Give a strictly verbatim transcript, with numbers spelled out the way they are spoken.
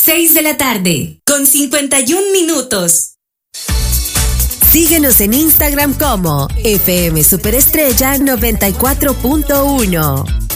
seis de la tarde, con cincuenta y un minutos. Síguenos en Instagram como F M Superestrella noventa y cuatro punto uno.